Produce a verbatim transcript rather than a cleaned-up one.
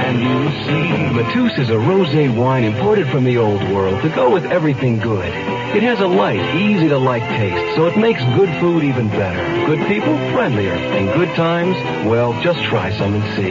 and you'll see. Matus is a rosé wine imported from the old world to go with everything good. It has a light, easy-to-like taste, so it makes good food even better. Good people, friendlier. And good times, well, just try some and see.